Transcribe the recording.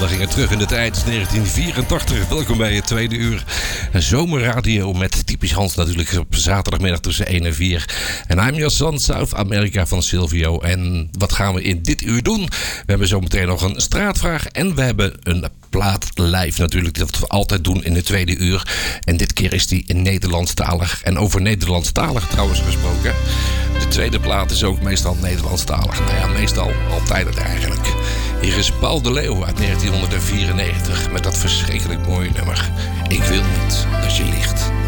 we gingen terug in de tijd, 1984. Welkom bij het tweede uur Zomerradio met typisch Hans natuurlijk op zaterdagmiddag tussen 1 en 4. En I'm Your Son, South America van Silvio. En wat gaan we in dit uur doen? We hebben zometeen nog een straatvraag en we hebben een plaat live natuurlijk, dat we altijd doen in de tweede uur. En dit keer is die Nederlandstalig. En over Nederlandstalig trouwens gesproken. De tweede plaat is ook meestal Nederlandstalig. Nou ja, meestal altijd het eigenlijk. Hier is Paul de Leeuw uit 1994 met dat verschrikkelijk mooie nummer. Ik wil niet dat je ligt.